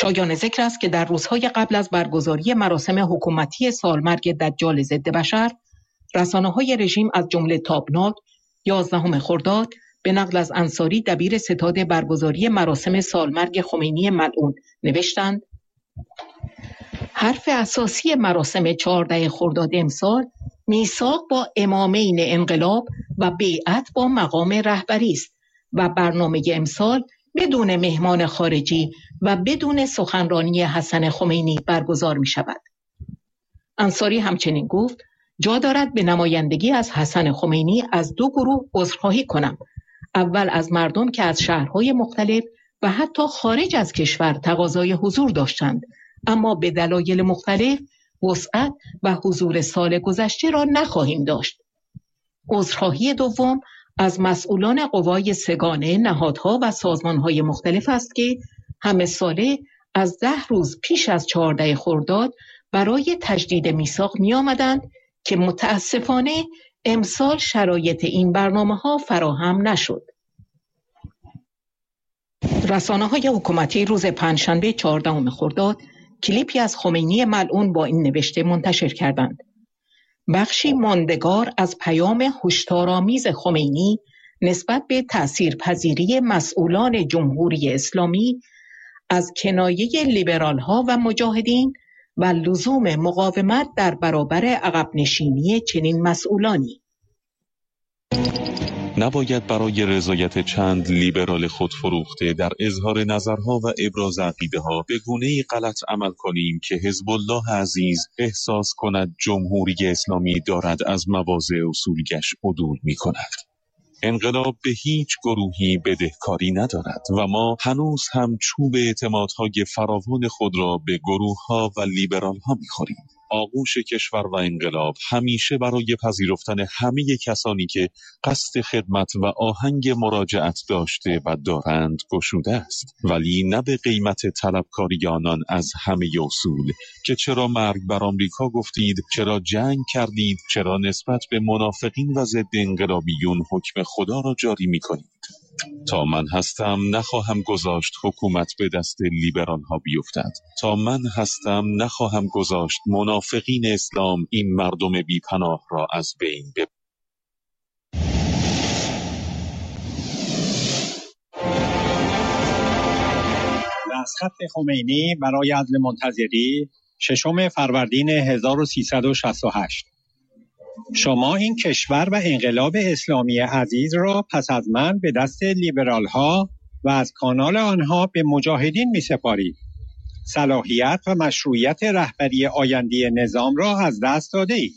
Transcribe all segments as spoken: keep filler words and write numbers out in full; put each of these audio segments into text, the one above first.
شایان ذکر است که در روزهای قبل از برگزاری مراسم حکومتی سالمرگ دجال ضد بشر، رسانه‌های رژیم از جمله تابناک یازدهم خرداد به نقل از انصاری دبیر ستاد برگزاری مراسم سالمرگ خمینی ملعون نوشتند: حرف اساسی مراسم چهاردهم خرداد امسال میثاق با امامین انقلاب و بیعت با مقام رهبری است و برنامه امسال بدون مهمان خارجی و بدون سخنرانی حسن خمینی برگزار می شود. انصاری همچنین گفت: جا دارد به نمایندگی از حسن خمینی از دو گروه عذرخواهی کنم. اول از مردم که از شهرهای مختلف و حتی خارج از کشور تقاضای حضور داشتند، اما به دلایل مختلف وسعت و حضور سال گذشته را نخواهیم داشت. عذرخواهی دوم از مسئولان قوای سگانه، نهادها و سازمانهای مختلف است که همه ساله از ده روز پیش از چهاردهم خرداد برای تجدید میثاق می آمدند که متاسفانه امسال شرایط این برنامه ها فراهم نشد. رسانه های حکومتی روز پنجشنبه چهاردهم خرداد کلیپی از خمینی ملعون با این نوشته منتشر کردند: بخشی ماندگار از پیام هشدارآمیز خمینی نسبت به تأثیرپذیری مسئولان جمهوری اسلامی از کنایه لیبرال ها و مجاهدین و لزوم مقاومت در برابر عقب نشینی چنین مسئولانی. نباید برای رضایت چند لیبرال خودفروخته در اظهار نظرها و ابراز عقیده ها به گونه‌ای غلط عمل کنیم که حزب الله عزیز احساس کند جمهوری اسلامی دارد از مواضع اصولگش عدول می کند. انقلاب به هیچ گروهی بدهکاری ندارد و ما هنوز هم چوب اعتمادهای فراوان خود را به گروه‌ها و لیبرال‌ها می‌خوریم. آغوش کشور و انقلاب همیشه برای پذیرفتن همه کسانی که قصد خدمت و آهنگ مراجعت داشته و دارند گشوده است، ولی نه به قیمت طلبکاری آنان از همه اصول که چرا مرگ بر آمریکا گفتید، چرا جنگ کردید، چرا نسبت به منافقین و ضد انقلابیون حکم خدا را جاری می‌کنید. تا من هستم نخواهم گذاشت حکومت به دست لیبرال ها بیفتد. تا من هستم نخواهم گذاشت منافقین اسلام این مردم بی پناه را از بین ببرند. دستخط خمینی برای عزل منتظری ششم فروردین هزار و سیصد و شصت و هشت. شما این کشور و انقلاب اسلامی عزیز را پس از من به دست لیبرال ها و از کانال آنها به مجاهدین می سپارید. صلاحیت و مشروعیت رهبری آینده نظام را از دست داده اید.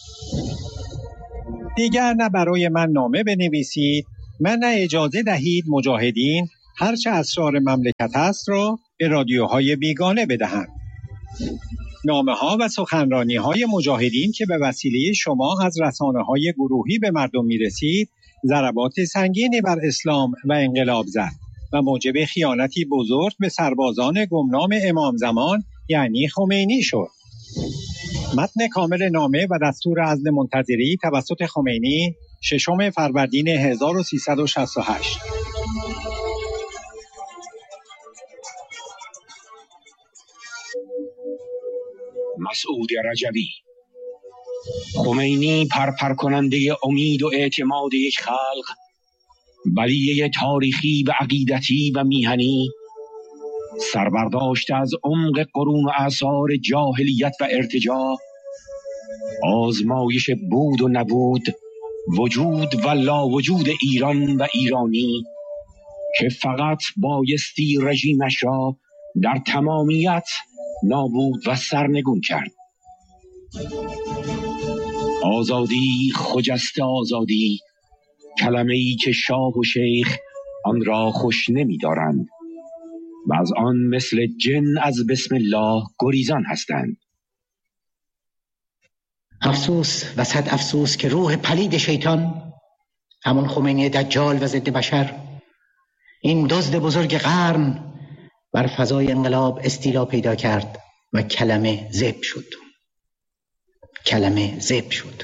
دیگر نه برای من نامه بنویسید، من نه اجازه دهید مجاهدین هرچه اسرار مملکت است را به رادیوهای بیگانه بدهند. نامه ها و سخنرانی های مجاهدین که به وسیله شما از رسانه های گروهی به مردم می رسید، ضربات سنگینی بر اسلام و انقلاب زد و موجب خیانتی بزرگ به سربازان گمنام امام زمان یعنی خمینی شد. متن کامل نامه و دستور عزل منتظری توسط خمینی ششم فروردین هزار و سیصد و شصت و هشت. مسعود رجبی: خمینی پرپر کننده امید و اعتماد یک خلق، بلیه تاریخی و عقیدتی و میهنی، سربرداشته از عمق قرون و اعصار جاهلیت و ارتجاع، آزمایش بود و نبود، وجود و لا وجود ایران و ایرانی که فقط بایستی رژیمش را در تمامیت نابود و سرنگون کرد. آزادی خجسته آزادی، کلمه‌ای که شاه و شیخ آن را خوش نمی دارند و از آن مثل جن از بسم الله گریزان هستند. افسوس و صد افسوس که روح پلید شیطان، همون خمینی دجال و ضد بشر، این دزد بزرگ قرن، بر فضای انقلاب استیلا پیدا کرد و کلمه ذبح شد. کلمه ذبح شد.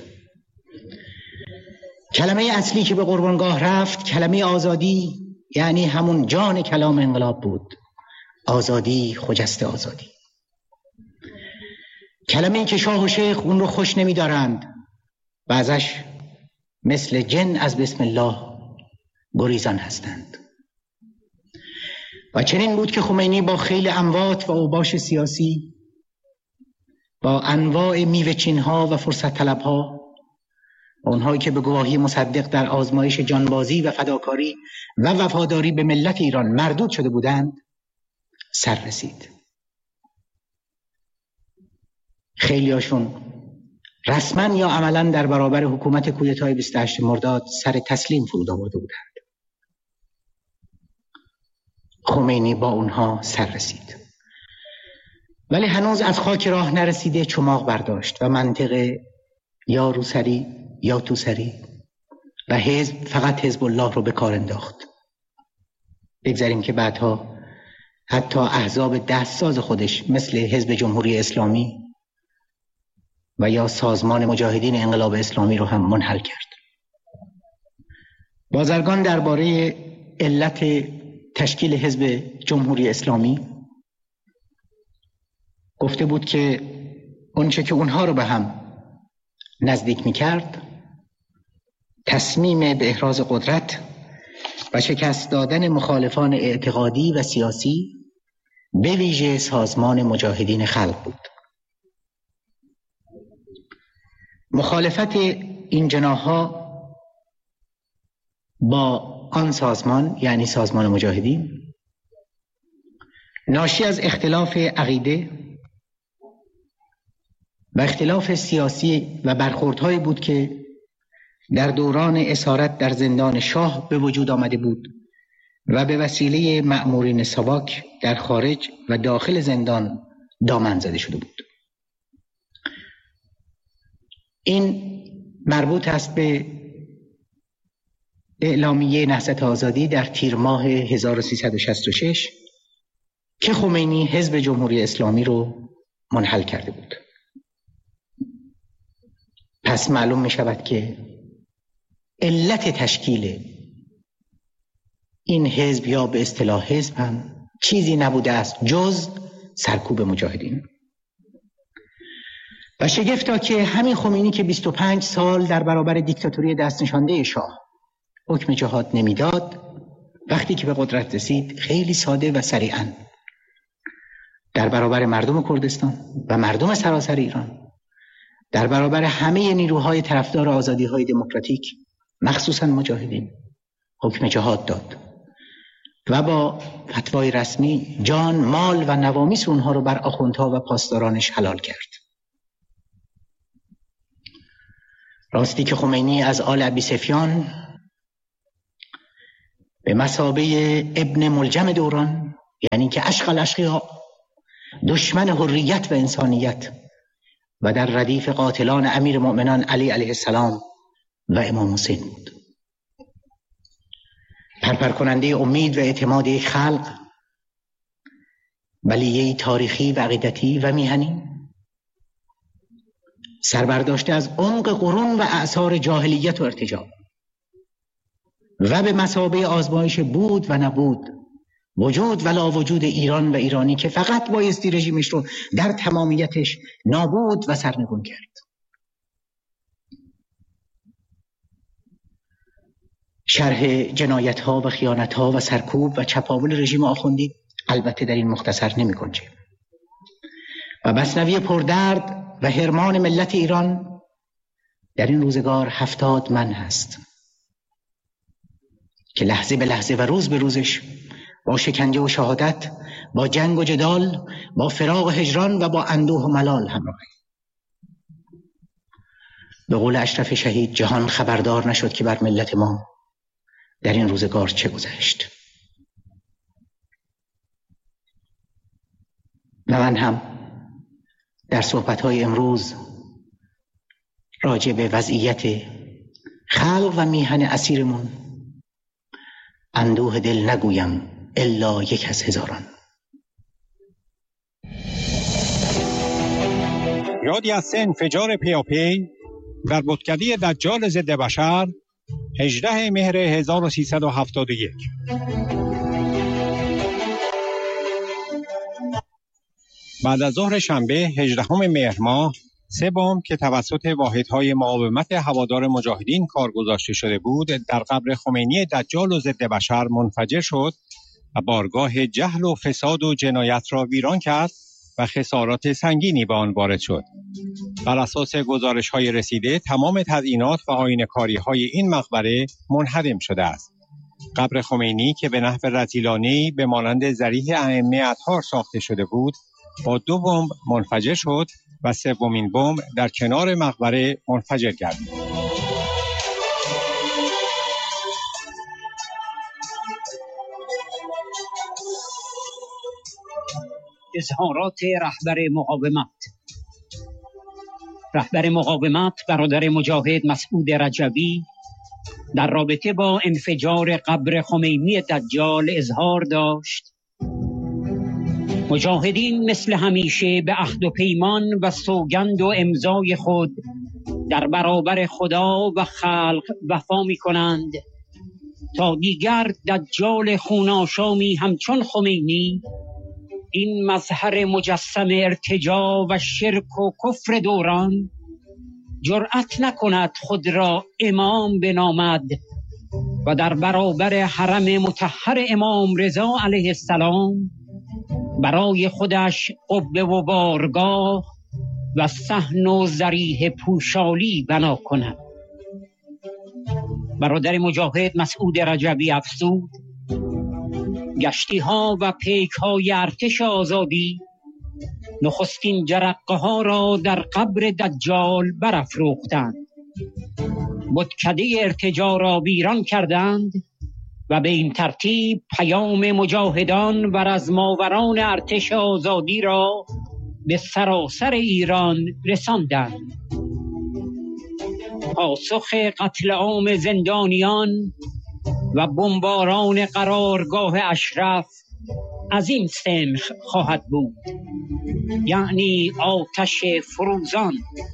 کلمه اصلی که به قربانگاه رفت کلمه آزادی، یعنی همون جان کلام انقلاب بود. آزادی خجسته آزادی. کلمه‌ای که شاه و شیخ اون رو خوش نمی‌دارند و ازش مثل جن از بسم الله گریزان هستند. و چنین بود که خمینی با خیل اموات و اوباش سیاسی، با انواع میوه‌چین‌ها و فرصت طلب‌ها، اونهایی که به گواهی مصدق در آزمایش جانبازی و فداکاری و وفاداری به ملت ایران مردود شده بودند، سر رسید. خیلیاشون رسما یا عملا در برابر حکومت کودتای بیست و هشتم مرداد سر تسلیم فرود آورده بودند. خمینی با اونها سر رسید، ولی هنوز از خاک راه نرسیده چماق برداشت و منطقه یا روسری یا توسری و حزب فقط حزب الله رو به کار انداخت. بگذاریم که بعدها حتی احزاب دستساز خودش مثل حزب جمهوری اسلامی و یا سازمان مجاهدین انقلاب اسلامی رو هم منحل کرد. بازرگان درباره علت تشکیل حزب جمهوری اسلامی گفته بود که اونچه که اونها رو به هم نزدیک می‌کرد تصمیم به احراز قدرت و شکست دادن مخالفان اعتقادی و سیاسی به ویژه سازمان مجاهدین خلق بود. مخالفت این جناح‌ها با آن سازمان، یعنی سازمان مجاهدین، ناشی از اختلاف عقیده و اختلاف سیاسی و برخوردهایی بود که در دوران اسارت در زندان شاه به وجود آمده بود و به وسیله مأمورین ساواک در خارج و داخل زندان دامن زده شده بود. این مربوط است به اعلامیه نهضت آزادی در تیر ماه هزار و سیصد و شصت و شش که خمینی حزب جمهوری اسلامی رو منحل کرده بود. پس معلوم می شود که علت تشکیل این حزب یا به اصطلاح حزب هم چیزی نبوده است جز سرکوب مجاهدین. و شگفتا که همین خمینی که بیست و پنج سال در برابر دیکتاتوری دست نشانده شاه حکم جهاد نمیداد، وقتی که به قدرت رسید خیلی ساده و سریعاً در برابر مردم کردستان و مردم سراسر ایران، در برابر همه نیروهای طرفدار آزادی‌های دموکراتیک مخصوصاً مجاهدین حکم جهاد داد و با فتوای رسمی جان، مال و نوامیس اونها رو بر آخوندها و پاسدارانش حلال کرد. راستی که خمینی از آل ابی سفیان به مثابه ابن ملجم دوران، یعنی که اشقل اشقیا، دشمن حریت و انسانیت و در ردیف قاتلان امیر مؤمنان علی علیه السلام و امام حسین بود. پرپر کننده امید و اعتماد یک خلق، بلیه تاریخی و عقیدتی و میهنی، سربرداشته از عمق قرون و اعصار جاهلیت و ارتجاع و به مثابه آزمایش بود و نبود، وجود و لا وجود ایران و ایرانی که فقط بایستی رژیمش رو در تمامیتش نابود و سرنگون کرد. شرح جنایت ها و خیانت ها و سرکوب و چپاول رژیم آخوندی البته در این مختصر نمی گنجه و مثنوی پردرد و حرمان ملت ایران در این روزگار هفتاد من هست که لحظه به لحظه و روز به روزش با شکنجه و شهادت، با جنگ و جدال، با فراق و هجران و با اندوه و ملال همراه. به قول اشرف شهید، جهان خبردار نشد که بر ملت ما در این روزگار چه گذشت. و من هم در صحبت‌های امروز راجع به وضعیت خلق و میهن اسیرمون اندوه دل نگویم الا یک از هزاران. یادی از سه انفجار پیاپی در بتکده دجال ضد بشر هجدهم مهر هزار و سیصد و هفتاد و یک. بعد از ظهر شنبه هجدهم مهر ماه سه بمب که توسط واحدهای مقاومت هوادار مجاهدین کار گذاشته شده بود در قبر خمینی دجال و ضد بشر منفجر شد و بارگاه جهل و فساد و جنایت را ویران کرد و خسارات سنگینی به آن وارد شد. بر اساس گزارش‌های رسیده تمام تزیینات و آیینه‌کاری‌های این مقبره منهدم شده است. قبر خمینی که به نحو رذیلانه‌ای به مانند ضریح ائمه اطهار ساخته شده بود با دو بمب منفجر شد و سومین بمب در کنار مقبره منفجر گردید. اظهارات رهبر مقاومت رهبر مقاومت برادر مجاهد مسعود رجوی در رابطه با انفجار قبر خمینی دجال اظهار داشت: مجاهدین مثل همیشه به عهد و پیمان و سوگند و امضای خود در برابر خدا و خلق وفا می کنند تا دیگر دجال خوناشامی همچون خمینی این مظهر مجسم ارتجاع و شرک و کفر دوران جرأت نکند خود را امام بنامد و در برابر حرم مطهر امام رضا علیه السلام برای خودش قبه و بارگاه و صحن و ضریح پوشالی بنا کند. برادر مجاهد مسعود رجوی افزود: گشتی ها و پیک های ارتش آزادی نخستین جرقه ها را در قبر دجال برافروختند، بتکده ارتجاع را ویران کردند و به این ترتیب پیام مجاهدان و رزماوران ارتش آزادی را به سراسر ایران رساندند. پاسخ قتل عام زندانیان و بمباران قرارگاه اشرف از این سنخ خواهد بود، یعنی آتش فروزان.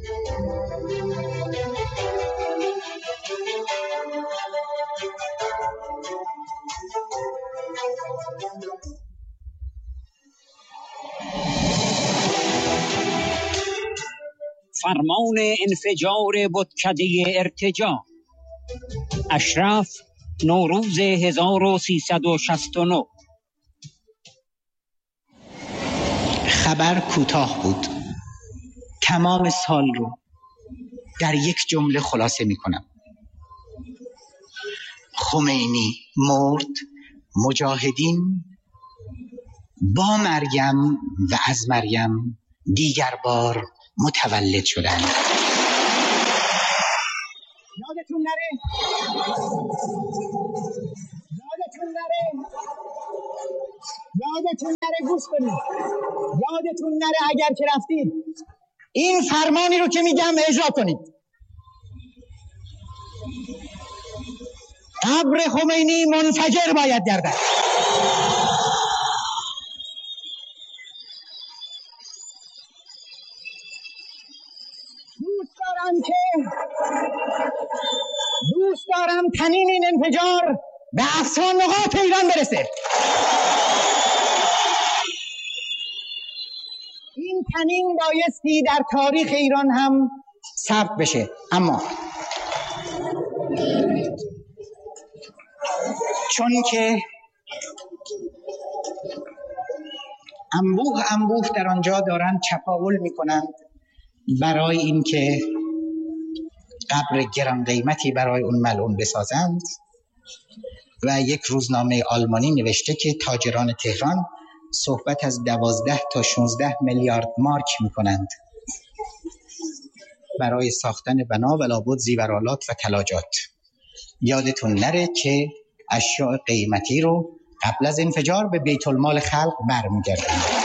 فرمان انفجار بتکده ارتجاع اشرف نوروز هزار و سیصد و شصت و نه. خبر کوتاه بود. تمام سال رو در یک جمله خلاصه می کنم: خمینی مرد، مجاهدین با مریم و از مریم دیگر بار متولد شدند. یادتون نره یادتون نره یادتون نره گوش کنید یادتون نره اگر که رفتید این فرمانی رو که میگم اجرا کنید. قبر خمینی منفجر باید گردد. دوست دارم که دوست دارم تنین این انفجار به افسان نقاط ایران برسه. این تنین بایستی در تاریخ ایران هم ثبت بشه، اما چون که انبوه انبوه در آنجا دارن چپاول میکنند برای اینکه قبر گران قیمتی برای اون ملعون بسازند و یک روزنامه آلمانی نوشته که تاجران تهران صحبت از دوازده تا شانزده میلیارد مارک میکنند برای ساختن بنا و لابد زیورآلات و تلاجات. یادتون نره که اشیاء قیمتی رو قبل از انفجار به بیت المال خلق برمیگردند.